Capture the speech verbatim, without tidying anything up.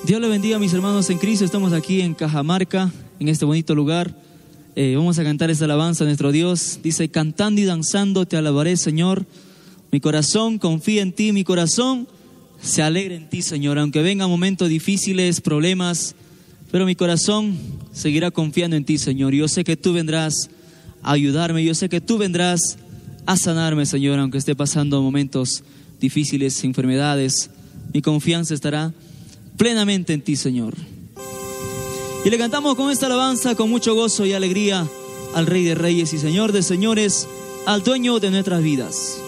Dios le bendiga a mis hermanos en Cristo. Estamos aquí en Cajamarca, en este bonito lugar. Eh, vamos a cantar esta alabanza a nuestro Dios. Dice: cantando y danzando te alabaré, Señor. Mi corazón confía en ti, mi corazón se alegra en ti, Señor. Aunque vengan momentos difíciles, problemas, pero mi corazón seguirá confiando en ti, Señor. Yo sé que tú vendrás a ayudarme, yo sé que tú vendrás a sanarme, Señor, aunque esté pasando momentos difíciles, enfermedades. Mi confianza estará plenamente en ti, Señor. Y le cantamos con esta alabanza con mucho gozo y alegría al Rey de Reyes y Señor de Señores, al dueño de nuestras vidas.